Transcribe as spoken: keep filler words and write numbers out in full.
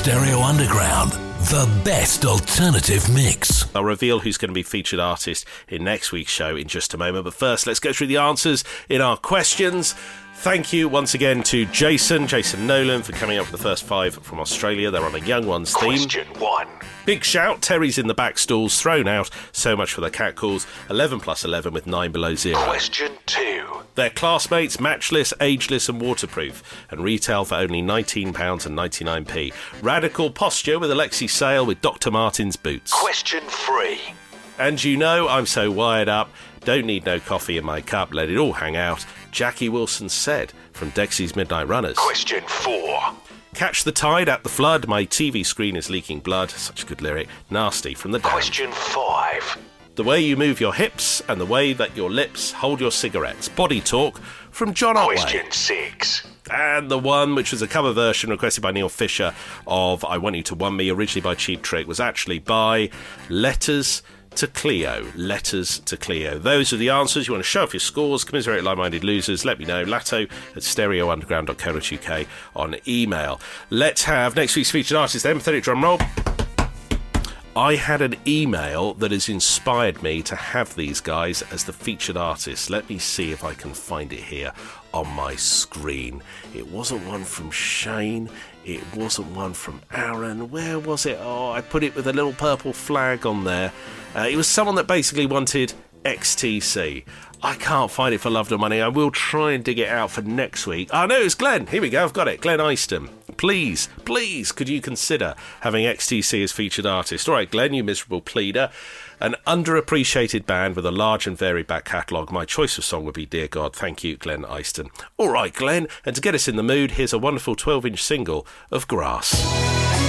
Stereo Underground, the best alternative mix. I'll reveal who's going to be featured artist in next week's show in just a moment. But first, let's go through the answers in our questions. Thank you once again to Jason, Jason Nolan, for coming up with the first five from Australia. They're on a Young Ones theme. Question one. Big shout, Terry's in the back stalls, thrown out. So much for the cat calls. eleven plus eleven with nine below zero. Question two. They're classmates, matchless, ageless and waterproof, and retail for only nineteen pounds ninety-nine. Radical posture with Alexi Sale with Doctor Martens boots. Question three. And you know I'm so wired up, don't need no coffee in my cup, let it all hang out. Jackie Wilson said from Dexy's Midnight Runners. Question four. Catch the tide at the flood, my T V screen is leaking blood. Such a good lyric. Nasty from the Damned. Question five. The way you move your hips and the way that your lips hold your cigarettes. Body Talk from John Otway. Question six. And the one which was a cover version requested by Neil Fisher of I Want You to Want Me, originally by Cheap Trick, was actually by Letters to Cleo. Letters to Cleo. Those are the answers. You want to show off your scores, commiserate like-minded losers, let me know. Latto at stereo underground dot co dot uk on email. Let's have next week's featured artist then. Pathetic drum roll. I had an email that has inspired me to have these guys as the featured artists. Let me see if I can find it here on my screen. It wasn't one from Shane. It wasn't one from Aaron. Where was it? Oh, I put it with a little purple flag on there. Uh, it was someone that basically wanted X T C. I can't find it for love nor money. I will try and dig it out for next week. Oh, no, it's Glenn. Here we go. I've got it. Glenn Easton. Please, please, could you consider having X T C as featured artist? All right, Glenn, you miserable pleader. An underappreciated band with a large and varied back catalogue. My choice of song would be Dear God. Thank you, Glenn Easton. All right, Glenn. And to get us in the mood, here's a wonderful twelve-inch single of Grass.